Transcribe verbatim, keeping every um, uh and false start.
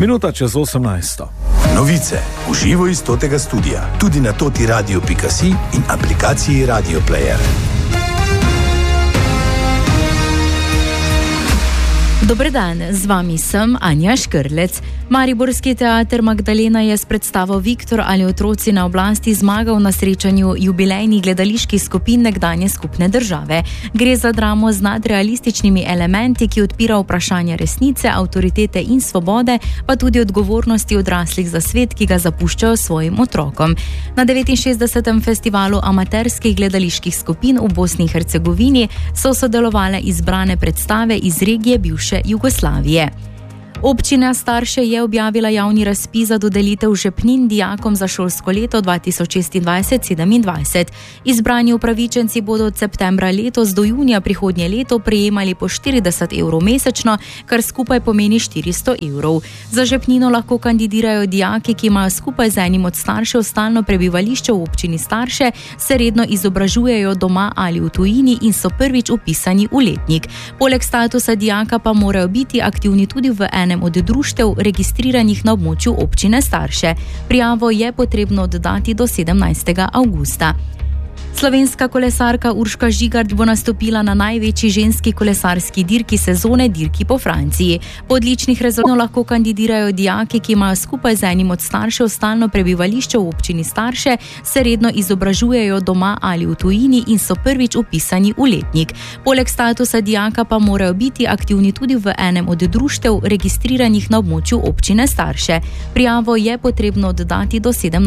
Minuta čez osemnajsto. Novice v živo iz totega studia, tudi na toti radio pika si in aplikaciji Radio Player. Dober dan, z vami sem Anja Škrlec. Mariborski teater Magdalena je s predstavo Viktor ali otroci na oblasti zmagal na srečanju jubilejnih gledaliških skupin nekdanje skupne države. Gre za dramo z nadrealističnimi elementi, ki odpira vprašanja resnice, avtoritete in svobode, pa tudi odgovornosti odraslih za svet, ki ga zapuščajo svojim otrokom. Na devetinšestdesetem festivalu amaterskih gledaliških skupin v Bosni in Hercegovini so sodelovale izbrane predstave iz regije bivše Jugoslavije. Občina Starše je objavila javni razpis za dodelitev žepnin dijakom za šolsko leto dva tisoč šestindvajset sedemindvajset. Izbrani upravičenci bodo od septembra letos do junija prihodnje leto prejemali po štirideset evrov mesečno, kar skupaj pomeni štiristo evrov. Za žepnino lahko kandidirajo dijaki, ki imajo skupaj z enim od staršev stalno prebivališče v občini Starše, se redno izobražujejo doma ali v tujini in so prvič vpisani v letnik. Poleg statusa dijaka pa morajo biti aktivni tudi v enem od društev registriranih na območju občine Starše. Prijavo je potrebno oddati do sedemnajstega avgusta. Slovenska kolesarka Urška Žigart bo nastopila na največji ženski kolesarski dirki sezone Dirki po Franciji. Po odličnih rezultatih lahko kandidirajo dijaki, ki imajo skupaj z enim od staršev stalno prebivališče v občini Starše, se redno izobražujejo doma ali v tujini in so prvič vpisani v letnik. Poleg statusa dijaka pa morajo biti aktivni tudi v enem od društev registriranih na območju občine Starše. Prijavo je potrebno oddati do sedemnajstega